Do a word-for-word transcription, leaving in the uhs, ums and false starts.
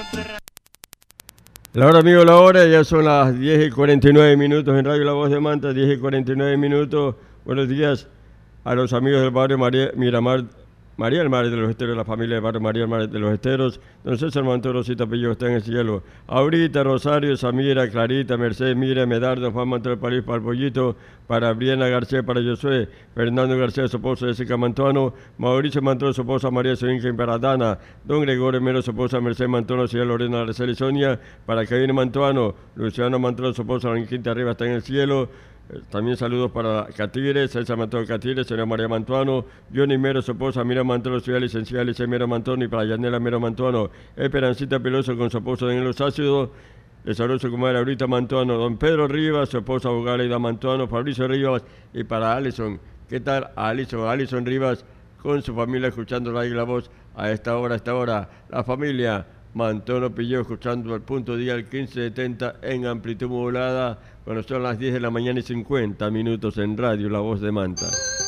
La hora, amigo, la hora, ya son las diez y cuarenta y nueve minutos en Radio La Voz de Manta, diez y cuarenta y nueve minutos. Buenos días a los amigos del barrio María, Miramar, María del Mar de los Esteros, la familia del barrio María del Mar de los Esteros. Don César Montoro, Rosita Pillo, está en el cielo. Ahorita, Rosario, Samira, Clarita, Mercedes, Mira, Medardo, Juan Montero, París, para el Pollito, para Briana García, para Josué, Fernando García, su esposa Jessica Mantuano, Mauricio Mantuano, su esposa María Soinca, para Dana, Don Gregorio Mero, su esposa Mercedes Mantuano, señora Lorena Araceli Sonia, para Kevin Mantuano, Luciano Mantuano, su esposa Quinta Arriba, está en el cielo. También saludos para Catires, César Mantuano Catires, señora María Mantuano, Johnny Mero, su esposa Mira Mantuano, ciudad licenciada Alicia Mero Mantuano, y para Yanela Mero Mantuano, Esperancita Peloso con su esposa Daniel Ácido, el saludo su comadre Aurita Mantuano, don Pedro Rivas, su esposa abogada Ida Mantuano, Fabricio Rivas, y para Alison, ¿qué tal? Alison, Alison Rivas con su familia escuchando la, la voz a esta hora, a esta hora, la familia Mantuano Pillo escuchando el punto día el quince setenta en amplitud modulada, cuando son las diez de la mañana y cincuenta minutos en Radio La Voz de Manta.